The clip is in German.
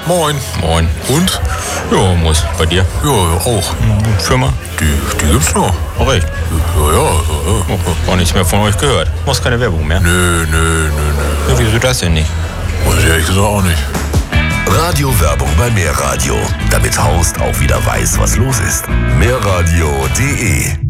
Moin. Moin. Und? Ja, muss. Bei dir? Ja, auch. Firma? Die gibt's noch. Auch echt? Ja. Auch nichts mehr von euch gehört. Muss keine Werbung mehr. Nö. Ja, wieso das denn nicht? Weiß ich ehrlich gesagt auch nicht. Radiowerbung bei Mehrradio, damit Horst auch wieder weiß, was los ist. Mehrradio.de